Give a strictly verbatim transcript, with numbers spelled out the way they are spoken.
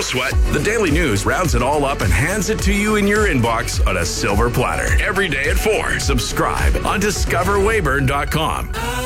sweat. The Daily News rounds it all up and hands it to you in your inbox on a silver platter. Every day at four. Subscribe on discover weyburn dot com.